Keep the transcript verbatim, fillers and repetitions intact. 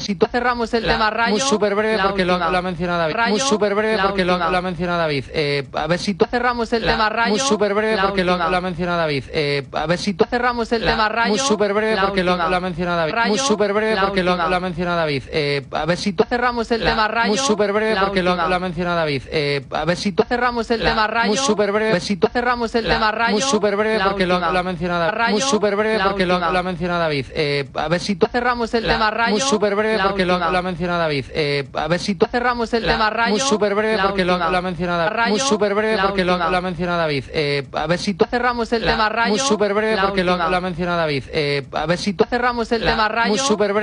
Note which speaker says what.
Speaker 1: si tú cerramos el
Speaker 2: La-
Speaker 1: tema Rayo.
Speaker 2: muy súper breve
Speaker 1: la
Speaker 2: porque lo,
Speaker 1: última.
Speaker 2: lo ha mencionado David.
Speaker 1: Rayo,
Speaker 2: Muy súper breve
Speaker 1: la
Speaker 2: porque lo,
Speaker 1: última.
Speaker 2: lo ha mencionado David. Eh, a ver si tú
Speaker 1: cerramos el
Speaker 2: La-
Speaker 1: tema Rayo.
Speaker 2: Muy súper breve
Speaker 1: la
Speaker 2: porque lo,
Speaker 1: última.
Speaker 2: lo ha mencionado David. Eh, a ver si tú
Speaker 1: cerramos el
Speaker 2: La-
Speaker 1: tema Rayo.
Speaker 2: Muy súper breve
Speaker 1: la
Speaker 2: porque lo,
Speaker 1: última.
Speaker 2: lo ha mencionado David.
Speaker 1: Rayo,
Speaker 2: Muy súper breve
Speaker 1: la
Speaker 2: porque lo,
Speaker 1: última.
Speaker 2: lo ha mencionado David. Eh, a ver si tú
Speaker 1: cerramos el
Speaker 2: La-
Speaker 1: tema Rayo.
Speaker 2: Muy súper breve
Speaker 1: la
Speaker 2: porque lo,
Speaker 1: última.
Speaker 2: lo ha mencionado David. Eh, a ver si tú
Speaker 1: cerramos el
Speaker 2: La-
Speaker 1: tema Rayo.
Speaker 2: Muy súper breve.
Speaker 1: A ver si tú cerramos el
Speaker 2: La-
Speaker 1: tema Rayo.
Speaker 2: Muy súper breve
Speaker 1: la
Speaker 2: porque lo,
Speaker 1: última.
Speaker 2: lo ha mencionado David.
Speaker 1: Rayo,
Speaker 2: Muy súper breve
Speaker 1: la
Speaker 2: porque lo,
Speaker 1: última.
Speaker 2: lo ha mencionado David. Eh, a ver si tú
Speaker 1: cerramos el
Speaker 2: La-
Speaker 1: tema Rayo.
Speaker 2: Muy súper breve
Speaker 1: la
Speaker 2: porque lo,
Speaker 1: última.
Speaker 2: lo ha mencionado David. Eh, a ver si tú
Speaker 1: cerramos el
Speaker 2: La-
Speaker 1: tema Rayo.
Speaker 2: Muy súper breve
Speaker 1: la
Speaker 2: porque lo,
Speaker 1: última.
Speaker 2: lo ha mencionado David.
Speaker 1: Rayo,
Speaker 2: Muy súper breve
Speaker 1: la
Speaker 2: porque lo,
Speaker 1: última.
Speaker 2: lo ha mencionado David. Eh, a ver si tú
Speaker 1: cerramos el
Speaker 2: La-
Speaker 1: tema Rayo.
Speaker 2: Muy súper breve
Speaker 1: la
Speaker 2: porque lo,
Speaker 1: última.
Speaker 2: lo ha mencionado David. Eh, a ver si tú
Speaker 1: cerramos el
Speaker 2: La-
Speaker 1: tema Rayo.
Speaker 2: Muy súper breve